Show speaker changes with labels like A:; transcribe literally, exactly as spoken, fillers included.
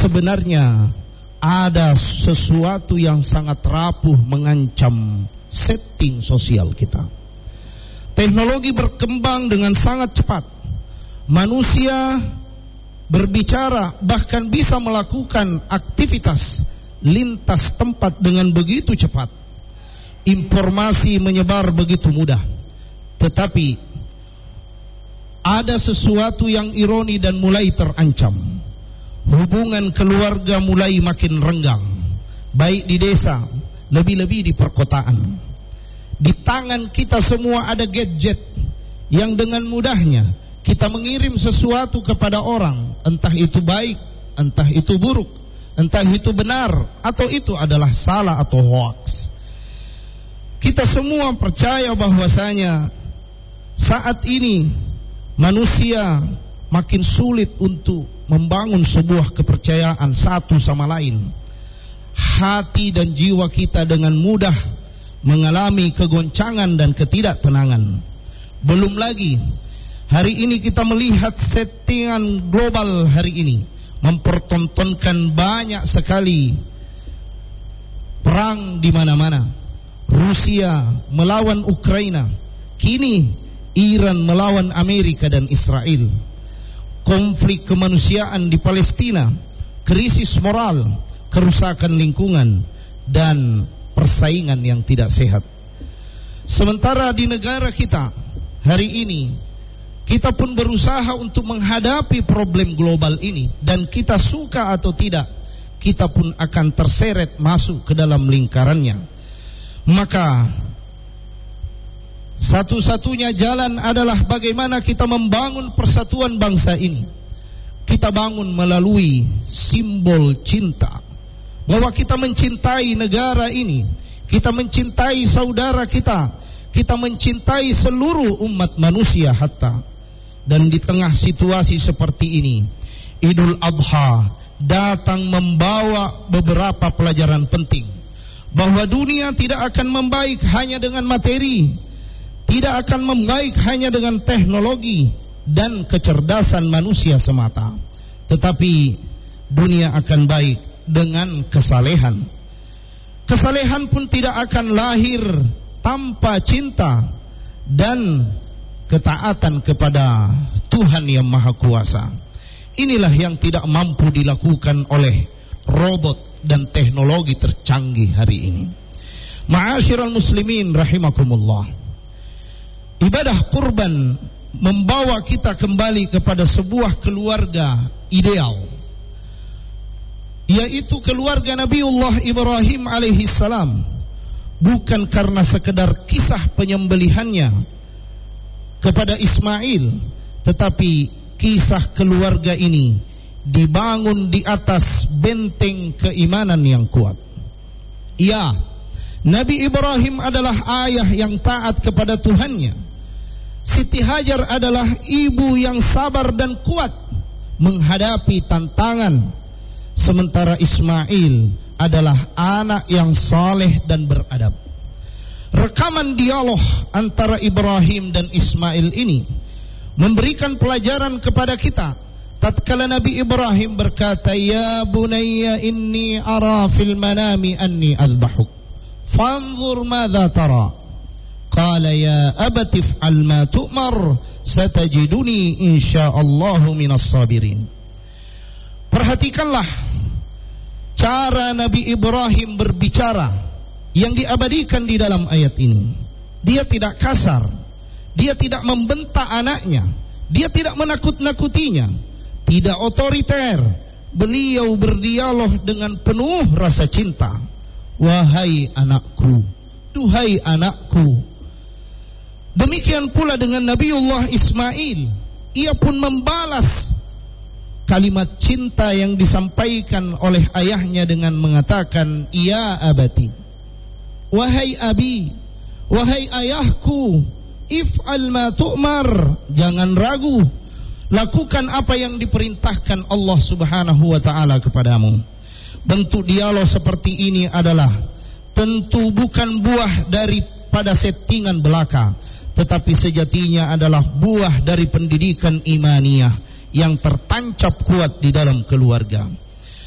A: sebenarnya ada sesuatu yang sangat rapuh mengancam setting sosial kita. Teknologi berkembang dengan sangat cepat. Manusia berbicara, bahkan bisa melakukan aktivitas lintas tempat dengan begitu cepat. Informasi menyebar begitu mudah. Tetapi ada sesuatu yang ironi dan mulai terancam. Hubungan keluarga mulai makin renggang, baik di desa, lebih-lebih di perkotaan. Di tangan kita semua ada gadget yang dengan mudahnya kita mengirim sesuatu kepada orang, entah itu baik, entah itu buruk, entah itu benar, atau itu adalah salah atau hoax. Kita semua percaya bahwasanya saat ini manusia makin sulit untuk membangun sebuah kepercayaan satu sama lain. Hati dan jiwa kita dengan mudah mengalami kegoncangan dan ketidaktenangan. Belum lagi hari ini kita melihat settingan global hari ini mempertontonkan banyak sekali perang di mana-mana. Rusia melawan Ukraina, kini Iran melawan Amerika dan Israel. Konflik kemanusiaan di Palestina, krisis moral, kerusakan lingkungan, dan persaingan yang tidak sehat. Sementara di negara kita hari ini, kita pun berusaha untuk menghadapi problem global ini, dan kita suka atau tidak, kita pun akan terseret masuk ke dalam lingkarannya. Maka satu-satunya jalan adalah bagaimana kita membangun persatuan bangsa ini. Kita bangun melalui simbol cinta, bahwa kita mencintai negara ini, kita mencintai saudara kita, kita mencintai seluruh umat manusia hatta. Dan di tengah situasi seperti ini, Idul Adha datang membawa beberapa pelajaran penting, bahwa dunia tidak akan membaik hanya dengan materi, tidak akan membaik hanya dengan teknologi dan kecerdasan manusia semata, tetapi dunia akan baik dengan kesalehan. Kesalehan pun tidak akan lahir tanpa cinta dan ketaatan kepada Tuhan yang Maha Kuasa. Inilah yang tidak mampu dilakukan oleh robot dan teknologi tercanggih hari ini. Ma'asyiral muslimin rahimakumullah, ibadah kurban membawa kita kembali kepada sebuah keluarga ideal, yaitu keluarga Nabiullah Ibrahim alaihi salam. Bukan karena sekedar kisah penyembelihannya kepada Ismail, tetapi kisah keluarga ini dibangun di atas benteng keimanan yang kuat. Ya, Nabi Ibrahim adalah ayah yang taat kepada Tuhannya. Siti Hajar adalah ibu yang sabar dan kuat menghadapi tantangan. Sementara Ismail adalah anak yang saleh dan beradab. Rekaman dialog antara Ibrahim dan Ismail ini memberikan pelajaran kepada kita. Tatkala Nabi Ibrahim berkata, "Ya bunayya inni ara fil manami anni azbahuk. Fanzur madza tara." Qala ya abati if'al ma tu'mar satajiduni insyaallahu minas sabirin. Perhatikanlah cara Nabi Ibrahim berbicara yang diabadikan di dalam ayat ini. Dia tidak kasar, dia tidak membentak anaknya, dia tidak menakut-nakutinya, tidak otoriter. Beliau berdialog dengan penuh rasa cinta. Wahai anakku, duhai anakku. Demikian pula dengan Nabiullah Ismail, ia pun membalas kalimat cinta yang disampaikan oleh ayahnya dengan mengatakan, "Ya abati." Wahai abi, wahai ayahku, if'al ma tu'mar, jangan ragu, lakukan apa yang diperintahkan Allah Subhanahu wa taala kepadamu. Bentuk dialog seperti ini adalah tentu bukan buah daripada settingan belaka, tetapi sejatinya adalah buah dari pendidikan imaniyah yang tertancap kuat di dalam keluarga.